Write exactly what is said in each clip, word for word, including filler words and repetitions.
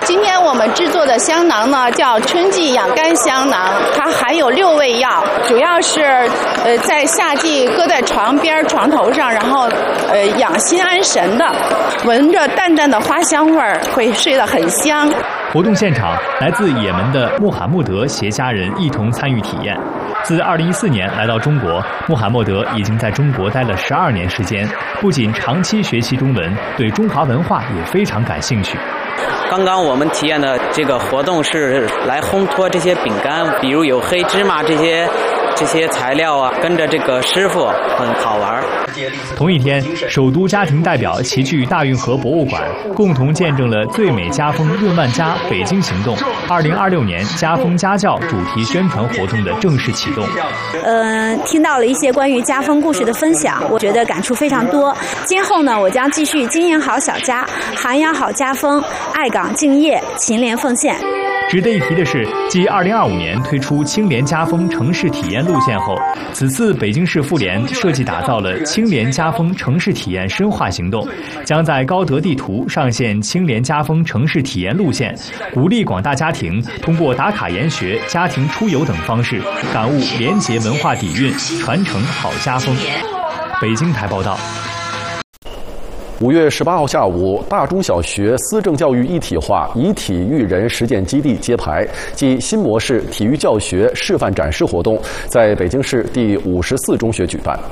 今天我们制作的香囊呢，叫春季养肝香囊，它含有六味药，主要是呃在夏季搁在床边、床头上，然后呃养心安神的，闻着淡淡的花香味儿，会睡得很香。 活动现场，来自也门的穆罕默德携家人一同参与体验。自二零一四年来到中国，穆罕默德已经在中国待了十二年时间，不仅长期学习中文，对中华文化也非常感兴趣。 刚刚我们体验的这个活动是来烘托这些饼干，比如有黑芝麻这些这些材料啊，跟着这个师傅很好玩。 同一天，首都家庭代表齐聚大运河博物馆，共同见证了最美家风润万家北京行动二零二六年家风家教主题宣传活动的正式启动。 呃，听到了一些关于家风故事的分享，我觉得感触非常多。今后呢，我将继续经营好小家，涵养好家风，爱岗敬业，勤廉奉献。 值得一提的是，继二零二五年推出清廉家风城市体验路线后，此次北京市妇联设计打造了清廉家风城市体验深化行动，将在高德地图上线清廉家风城市体验路线，鼓励广大家庭通过打卡研学、家庭出游等方式，感悟廉洁文化底蕴，传承好家风。北京台报道。 五月十八号下午，大中小学思政教育一体化以体育人实践基地揭牌暨新模式体育教学示范展示活动在北京市第五十四中学举办。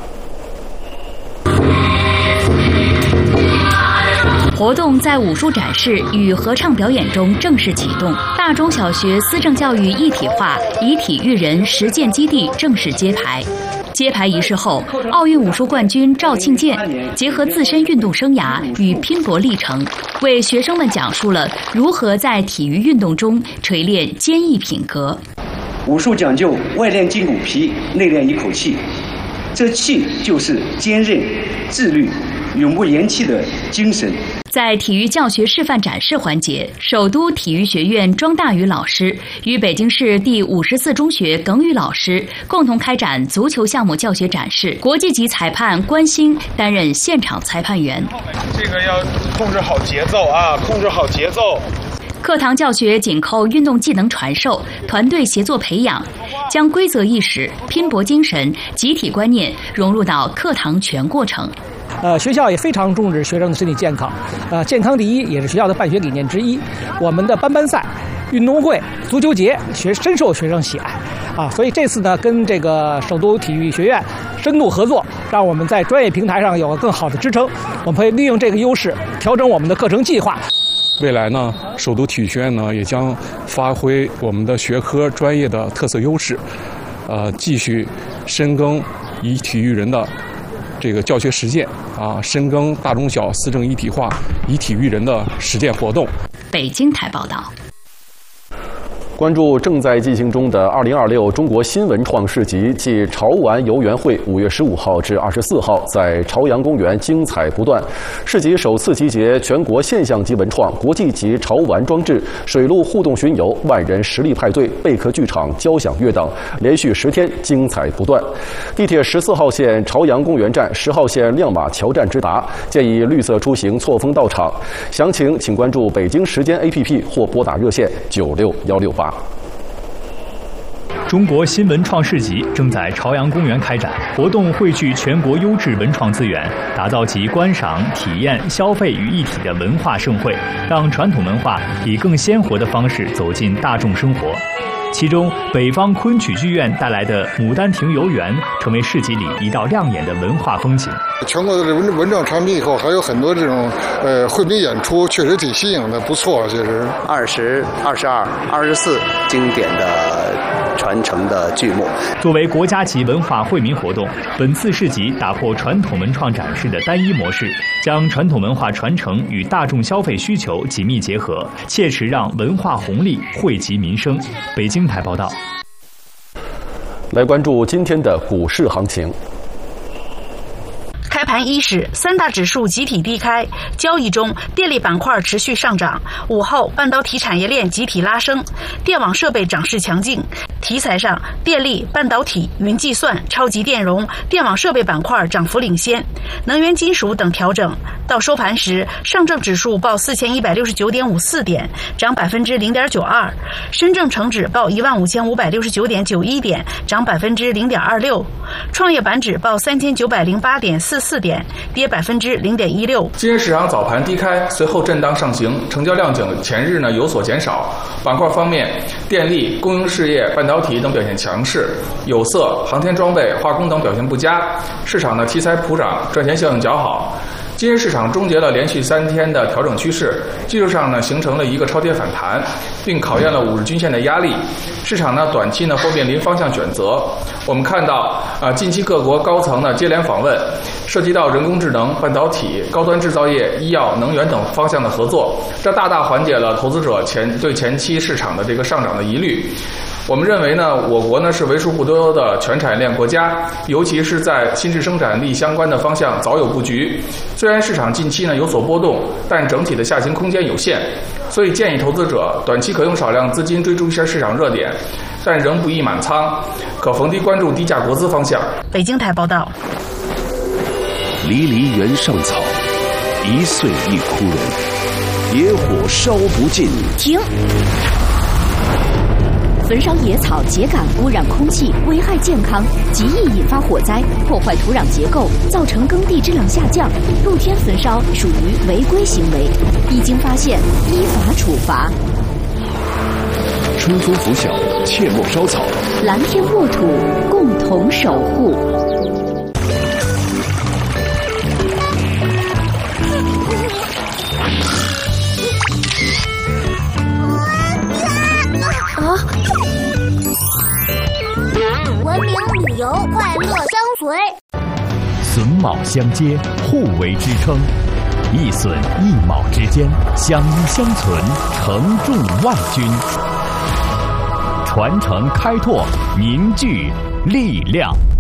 活动在武术展示与合唱表演中正式启动，大中小学思政教育一体化以体育人实践基地正式揭牌。揭牌仪式后，奥运武术冠军赵庆健结合自身运动生涯与拼搏历程，为学生们讲述了如何在体育运动中锤炼坚毅品格。 武术讲究外练筋骨皮，内练一口气，这气就是坚韧、自律、永不言弃的精神。 在体育教学示范展示环节，首都体育学院庄大宇老师与北京市第五十四中学耿宇老师共同开展足球项目教学展示，国际级裁判关兴担任现场裁判员。 这个要控制好节奏啊，控制好节奏。 课堂教学紧扣运动技能传授、团队协作培养，将规则意识、拼搏精神、集体观念融入到课堂全过程。 呃，学校也非常重视学生的身体健康，呃，健康第一也是学校的办学理念之一。我们的班班赛、运动会、足球节学深受学生喜爱，啊，所以这次呢，跟这个首都体育学院深度合作，让我们在专业平台上有个更好的支撑。我们会利用这个优势，调整我们的课程计划。 未来呢，首都体育学院呢也将发挥我们的学科专业的特色优势，呃，继续深耕以体育人的这个教学实践啊，深耕大中小思政一体化以体育人的实践活动。 北京台报道。 关注正在进行中的二零二六中国新文创市集暨潮玩游园会，五月十五号至二十四号在朝阳公园精彩不断。市集首次集结全国现象级文创、国际级潮玩装置、水陆互动巡游、万人实力派对、贝壳剧场、交响乐等，连续十天精彩不断。地铁十四号线朝阳公园站、十号线亮马桥站直达，建议绿色出行错峰到场。详情请关注北京时间 A P P 或拨打热线九六幺六八。 中国新文创市集正在朝阳公园开展，活动汇聚全国优质文创资源，打造集观赏、体验、消费于一体的文化盛会，让传统文化以更鲜活的方式走进大众生活。其中，北方昆曲剧院带来的《牡丹亭游园》成为市集里一道亮眼的文化风景。 全国的文文创产品以后，还有很多这种呃惠民演出，确实挺新颖的，不错。确实， 二十二十二、二十四经典的传承的剧目。 作为国家级文化惠民活动，本次市集打破传统文创展示的单一模式，将传统文化传承与大众消费需求紧密结合，切实让文化红利惠及民生。北京台报道。 来关注今天的股市行情。 开盘伊始，三大指数集体低开，交易中电力板块持续上涨。午后，半导体产业链集体拉升，电网设备涨势强劲。 题材上，电力、半导体、云计算、超级电容、电网设备板块涨幅领先，能源金属等调整。到收盘时，上证指数报四千一百六十九点五四点，涨百分之零点九二；深证成指报一万五千五百六十九点九一点，涨百分之零点二六；创业板指报三千九百零八点四四点，跌百分之零点一六。 今日市场早盘低开，随后震荡上行，成交量较前日呢有所减少。板块方面，电力、公用事业、半导体等表现强势，有色、航天装备、化工等表现不佳。市场的题材普涨，赚钱效应较好。今日市场终结了连续三天的调整趋势，技术上呢形成了一个超跌反弹，并考验了五日均线的压力。市场呢短期呢或面临方向选择。我们看到啊，近期各国高层呢接连访问，涉及到人工智能、半导体、高端制造业、医药、能源等方向的合作，这大大缓解了投资者前对前期市场的这个上涨的疑虑。我们认为呢，我国呢是为数不多的全产业链国家，尤其是在新质生产力相关的方向早有布局。虽然市场近期呢有所波动，但整体的下行空间有限，所以建议投资者短期可用少量资金追逐一下市场热点，但仍不宜满仓，可逢低关注低价国资方向。 北京台报道。 离离原上草，一岁一枯荣，野火烧不尽。 停！焚烧野草、秸秆污染空气，危害健康，极易引发火灾，破坏土壤结构，造成耕地质量下降。露天焚烧属于违规行为，一经发现，依法处罚。 春风拂晓，切莫烧草。 蓝天沃土，共同守护。 啊！文明旅游，快乐相随。 榫卯相接，互为支撑；一榫一卯之间，相依相存，承重万钧。传承开拓，凝聚力量。